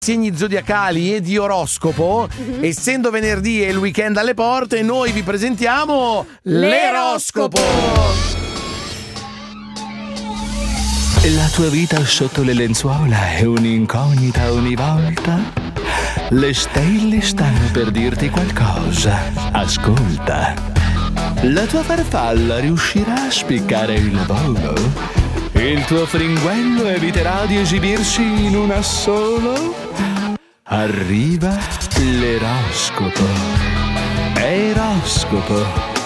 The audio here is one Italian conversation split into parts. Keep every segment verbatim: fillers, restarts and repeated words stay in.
segni zodiacali e di oroscopo. Mm-hmm. Essendo venerdì e il weekend alle porte, noi vi presentiamo l'Eroscopo. La tua vita sotto le lenzuola è un'incognita ogni volta? Le stelle stanno per dirti qualcosa. Ascolta. La tua farfalla riuscirà a spiccare il volo? Il tuo fringuello eviterà di esibirsi in un assolo? Arriva l'eroscopo. Eroscopo.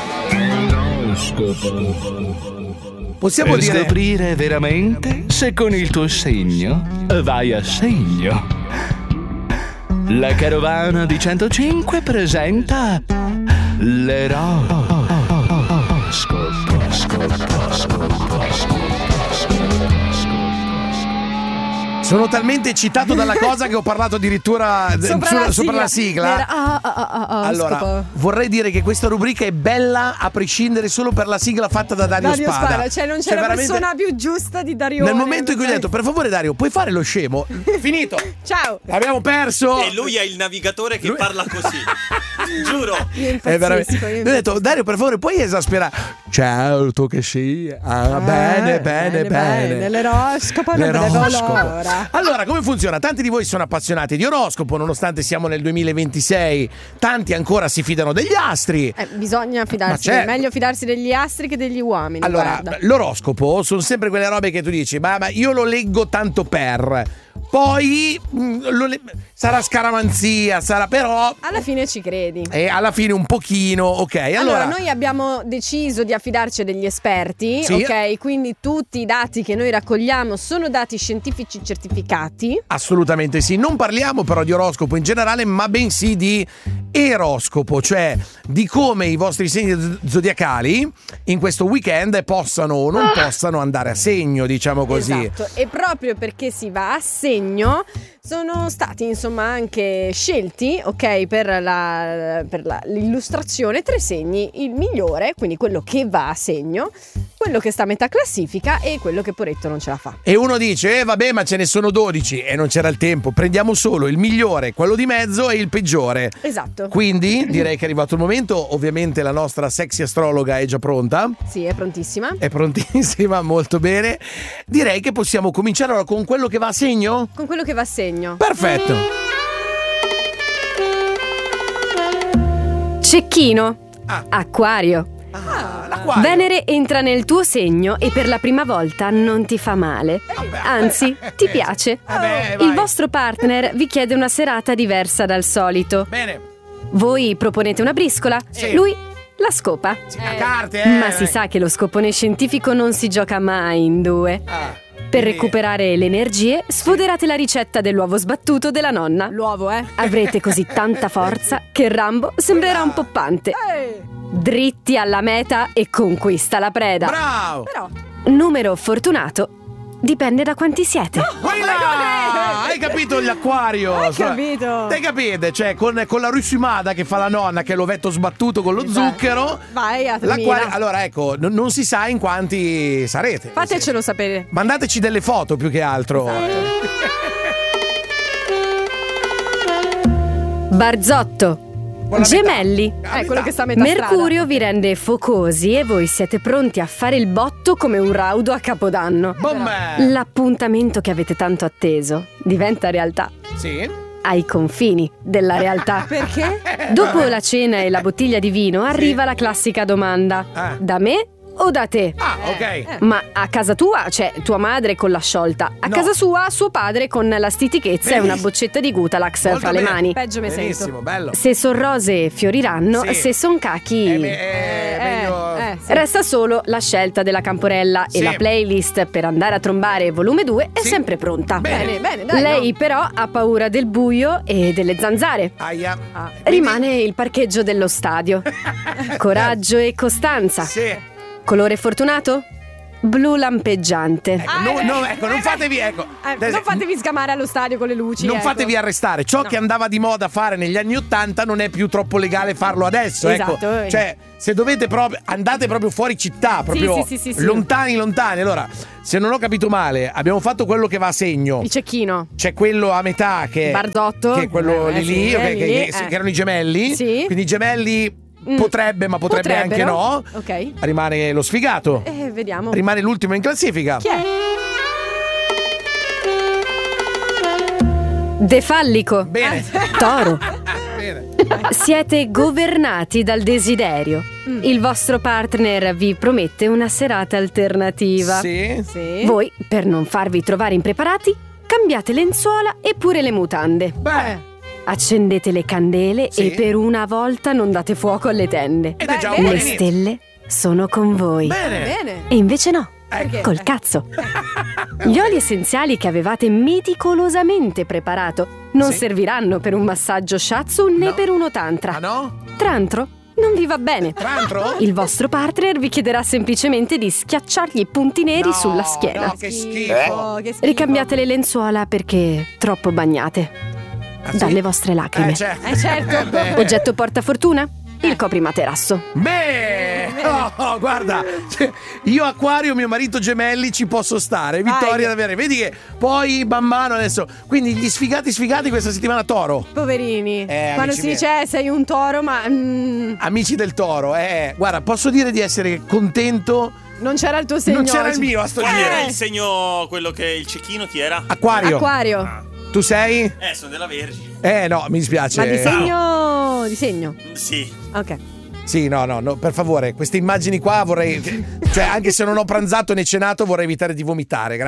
Eroscopo. Possiamo dire scoprire veramente se con il tuo segno vai a segno. La carovana di centocinque presenta l'eroscopo. Sono talmente eccitato dalla cosa che ho parlato addirittura sopra, sulla, la, sopra sigla. la sigla. Era, ah, ah, ah, ah, allora, scopo. vorrei dire che questa rubrica è bella a prescindere solo per la sigla fatta da Dario, Dario Spada. Spada. Cioè non c'è cioè, la veramente, persona più giusta di Dario. nel momento in cui ho detto, per favore Dario, puoi fare lo scemo? Finito. Ciao. Abbiamo perso. E lui è il navigatore che lui... parla così. Giuro. Io È veramente... io Ho detto, Dario, per favore, puoi esasperare? Certo che sì. Ah, Ah, bene, bene, bene, bene. L'eroscopo non vedevo l'ora. Allora, come funziona? Tanti di voi sono appassionati di oroscopo, nonostante siamo nel duemilaventisei. Tanti ancora si fidano degli astri. Eh, bisogna fidarsi, Ma è meglio fidarsi degli astri che degli uomini. Allora, guarda. l'oroscopo sono sempre quelle robe che tu dici, ma, ma io lo leggo tanto per. Poi mh, lo le... sarà scaramanzia, sarà però. Alla fine ci credi. E alla fine un pochino, ok. Allora, Allora, noi abbiamo deciso di affidarci a degli esperti, Sì. ok? Quindi tutti i dati che noi raccogliamo sono dati scientifici certificati. assolutamente sì. Non parliamo però di oroscopo in generale, ma bensì di eroscopo, cioè di come i vostri segni z- zodiacali in questo weekend possano o non possano andare a segno, diciamo così. Esatto. E proprio perché si va a segno sono stati insomma anche scelti, ok, per, la, per la, l'illustrazione tre segni, il migliore, quindi quello che va a segno, quello che sta a metà classifica e quello che poretto non ce la fa. E uno dice, eh vabbè, ma ce ne sono dodici e non c'era il tempo, prendiamo solo il migliore, quello di mezzo e il peggiore. Esatto. Quindi direi che è arrivato il momento. Ovviamente la nostra sexy astrologa è già pronta. Sì, è prontissima. È prontissima, molto bene. Direi che possiamo cominciare allora con quello che va a segno? Con quello che va a segno. Perfetto. Cecchino. Ah. Acquario. Ah, l'acquario. Venere entra nel tuo segno e per la prima volta non ti fa male. Vabbè. Anzi, ti piace. Vabbè, vai. Il vostro partner vi chiede una serata diversa dal solito. Bene. Voi proponete una briscola, Sì. lui la scopa. Sì, a carte, eh. Ma si sa che lo scopone scientifico non si gioca mai in due. Ah. Per Quindi- recuperare le energie, sfoderate la ricetta dell'uovo sbattuto della nonna. L'uovo, eh? Avrete così tanta forza che Rambo sembrerà un poppante. Dritti alla meta e conquista la preda. Bravo. Però, numero fortunato dipende da quanti siete. Quella! Hai capito l'acquario? Hai capito? Hai capito? Cioè, con, con la russimada che fa la nonna, che è l'ovetto sbattuto con lo Esatto. zucchero. Vai, a L'acquario. Allora, ecco, n- non si sa in quanti sarete. Fatecelo sapere. Mandateci delle foto più che altro. Barzotto. Con la Gemelli. metà. Eh, quello che sta a metà. metà Mercurio vi rende focosi e voi siete pronti a fare il botto come un raudo a Capodanno. Bommè. L'appuntamento che avete tanto atteso diventa realtà. Sì. Ai confini della realtà. Perché? Dopo la cena e la bottiglia di vino arriva la classica domanda: Ah. da me o da te? Ah, ok. Ma a casa tua c'è tua madre con la sciolta, a No. casa sua suo padre con la stitichezza e una Benissimo. boccetta di Gutalax Molto fra le bene. mani. Peggio me Benissimo, sento. bello. Se son rose fioriranno, Sì. se son cachi Eh, me- eh, meglio. eh, sì. resta solo la scelta della camporella Sì. e la playlist per andare a trombare volume due è Sì. sempre pronta. Bene. Bene, bene, dai. Lei no. però ha paura del buio e delle zanzare. Aia. Ah. Rimane il parcheggio dello stadio. Coraggio e costanza. Sì. Colore fortunato? blu lampeggiante. Ecco, no, no, ecco, non fatevi, ecco, Eh, non fatevi scamare allo stadio con le luci. non ecco. fatevi arrestare. Ciò No. che andava di moda fare negli anni ottanta non è più troppo legale farlo adesso. Esatto. Ecco. Cioè, se dovete proprio, andate proprio fuori città, proprio sì, sì, sì, sì. lontani, lontani. Allora, se non ho capito male, abbiamo fatto quello che va a segno. Il cecchino. C'è quello a metà che, Barzotto. che è quello Eh, lì, sì, lì, eh, che, lì, che- eh. che erano i gemelli. Sì. Quindi i gemelli Mm. potrebbe, ma potrebbe anche Potrebbero. no. Ok. Rimane lo sfigato. Eh, vediamo. Rimane l'ultimo in classifica. Chi è? Defallico. Bene. Toro. Bene. Siete governati dal desiderio. Mm. Il vostro partner vi promette una serata alternativa. Sì. Voi, per non farvi trovare impreparati, cambiate lenzuola e pure le mutande. Beh, Accendete le candele Sì. e per una volta non date fuoco alle tende. ed è già un buon Le inizio. stelle sono con voi. Bene. E invece no. Ecco. Col cazzo. Gli oli essenziali che avevate meticolosamente preparato non Sì. serviranno per un massaggio shiatsu né No. per uno tantra. Ah no? Trantro non vi va bene. Trantro? Il vostro partner vi chiederà semplicemente di schiacciargli i punti neri No, sulla schiena. no, che schifo. Eh? Ricambiate le lenzuola perché troppo bagnate Ah, sì? dalle vostre lacrime. Eh, certo. Eh, certo. Eh, beh. Oggetto portafortuna? Il coprimaterasso. Beh, oh, oh, guarda, cioè, io Acquario, mio marito gemelli ci posso stare. Vittoria da avere. Vedi che poi man mano adesso. Quindi gli sfigati sfigati questa settimana Toro. Poverini. Eh, Quando amici si miei. dice eh, sei un toro, ma mm, Amici del Toro, eh. Guarda, posso dire di essere contento. non c'era il tuo segno. Non c'era il oggi. mio a sto Qual era giro. il segno, quello che il cecchino, chi era? Acquario. Acquario. Ah. Tu sei? Eh, sono della Vergine. Eh no, mi dispiace. Ma di segno. Di segno. Sì. Ok. Sì, no, no, no, per favore, queste immagini qua vorrei. Cioè, anche se non ho pranzato né cenato, vorrei evitare di vomitare.